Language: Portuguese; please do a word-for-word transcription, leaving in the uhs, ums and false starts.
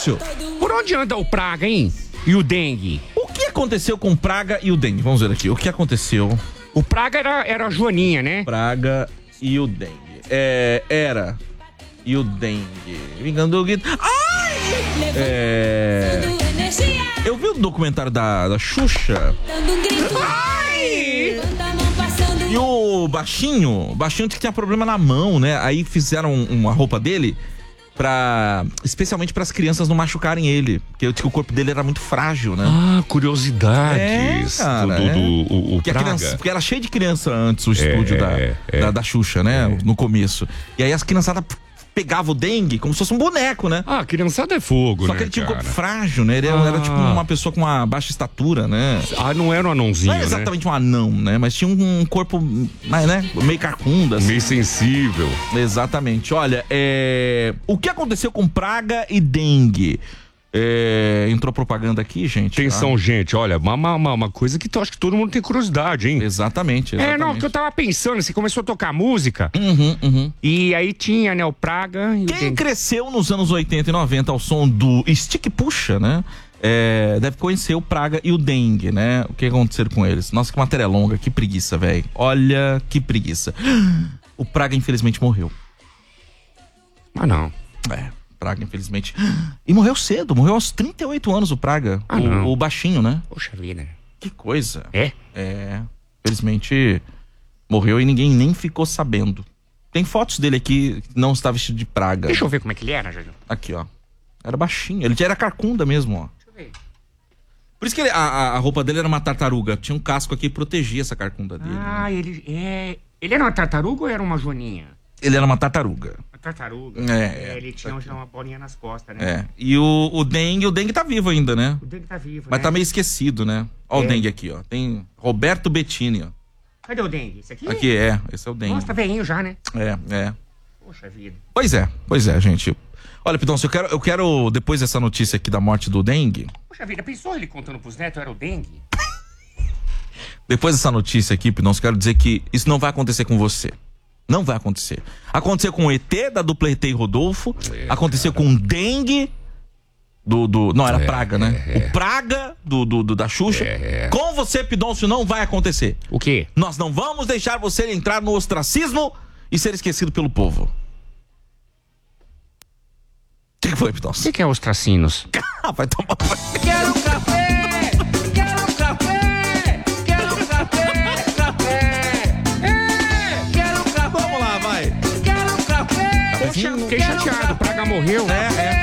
Pidoncio, por onde anda o praga, hein? E o dengue? o que aconteceu com praga e o dengue? Vamos ver aqui, o que aconteceu? O praga era, era a Joaninha, né? Praga e o dengue. É, era. E o dengue. Vingando o guitarra. Ai! É. Eu vi o documentário da, da Xuxa. Ai! E o baixinho, o baixinho tinha problema na mão, né? Aí fizeram uma roupa dele pra. Especialmente para as crianças não machucarem ele. Porque eu, o corpo dele era muito frágil, né? Ah, curiosidades. É, cara, do, do, é. do o, o Porque, a praga. criança, porque era cheio de criança antes o estúdio É, da, é. da, da Xuxa, né? É. No começo. E aí as criançadas pegavam o dengue como se fosse um boneco, né? Ah, criançada é fogo, Só né, que ele tinha um cara? corpo frágil, né? Ele era, Ah. era tipo uma pessoa com uma baixa estatura, né? Ah, não era um anãozinho, Não é exatamente um anão, né? Mas tinha um corpo, né? Meio carcunda, né? assim. Meio sensível. Exatamente. Olha, é... o que aconteceu com praga e dengue? É... Entrou propaganda aqui, gente. Atenção, tá? gente, olha, uma, uma, uma coisa que eu acho que todo mundo tem curiosidade, hein? Exatamente, exatamente. É, não, que eu tava pensando, você começou a tocar música, Uhum, uhum. e aí tinha, né, o praga e o Quem dengue. cresceu nos anos oitenta e noventa ao som do Stick Puxa, né? É, deve conhecer o praga e o dengue, né? O que aconteceu com eles? Nossa, que matéria longa, que preguiça, velho. Olha que preguiça. O praga infelizmente morreu. Ah, não. É, praga infelizmente. E morreu cedo, morreu aos trinta e oito anos o praga. Ah, o, não. o baixinho, né? Poxa vida. Que coisa. É? É, infelizmente morreu e ninguém nem ficou sabendo. Tem fotos dele aqui que não está vestido de praga. Deixa eu ver como é que ele era, Júlio. Aqui, ó. Era baixinho. Ele já era carcunda mesmo, ó. Deixa eu ver. Por isso que ele- a, a- a roupa dele era uma tartaruga. Tinha um casco aqui que protegia essa carcunda dele. Ah, né? ele é... Ele era uma tartaruga ou era uma joaninha? Ele era uma tartaruga. Uma tartaruga. É, ele tinha já uma bolinha nas costas, né? É. E o, o dengue, o dengue tá vivo ainda, né? O dengue tá vivo, Mas né? tá meio esquecido, né? Ó o É. dengue aqui, ó. Tem Roberto Bettini, ó. Cadê o dengue? Esse aqui? Aqui é, esse é o dengue. Nossa, tá velhinho já, né? É, é. Poxa vida. Pois é, pois é, gente. Olha, Pidoncio, eu quero, eu quero, depois dessa notícia aqui da morte do dengue, Poxa vida, pensou ele contando pros netos era o dengue? depois dessa notícia aqui, Pidoncio, eu quero dizer que isso não vai acontecer com você. Não vai acontecer. Aconteceu com o E T da dupla E T e Rodolfo, É, aconteceu com o dengue do, do não, era É, praga, né? é, é. O praga do, do, do- da Xuxa. É, é. Com você, Pidoncio, não vai acontecer. O quê? Nós não vamos deixar você entrar no ostracismo e ser esquecido pelo povo. O que que foi, O Pidoncio? que, que é ostracinos? Ah, vai tomar... Quero café, quero café, quero café, café. É, quero café, Vamos lá, vai. quero café. Poxa, fiquei chateado, o praga morreu. É, é.